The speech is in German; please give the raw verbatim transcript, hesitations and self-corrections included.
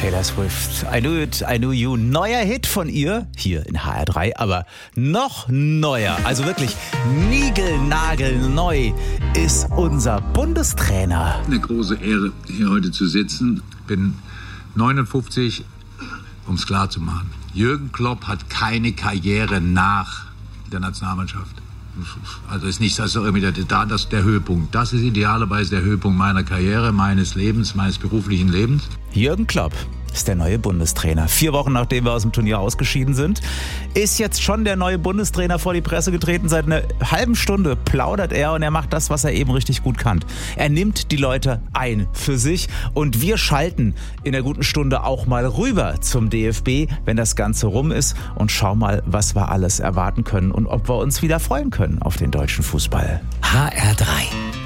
Taylor Swift, I Knew It, I Knew You. Neuer Hit von ihr, hier in H R drei, aber noch neuer, also wirklich niegelnagelneu ist unser Bundestrainer. Eine große Ehre, hier heute zu sitzen. Bin neunundfünfzig, um es klar zu machen. Jürgen Klopp hat keine Karriere nach der Nationalmannschaft. Also ist nicht also irgendwie der, da, das der Höhepunkt. Das ist idealerweise der Höhepunkt meiner Karriere, meines Lebens, meines beruflichen Lebens. Jürgen Klopp ist der neue Bundestrainer. Vier Wochen nachdem wir aus dem Turnier ausgeschieden sind, ist jetzt schon der neue Bundestrainer vor die Presse getreten. Seit einer halben Stunde plaudert er und er macht das, was er eben richtig gut kann. Er nimmt die Leute ein für sich und wir schalten in der guten Stunde auch mal rüber zum D F B, wenn das Ganze rum ist, und schauen mal, was wir alles erwarten können und ob wir uns wieder freuen können auf den deutschen Fußball. H R drei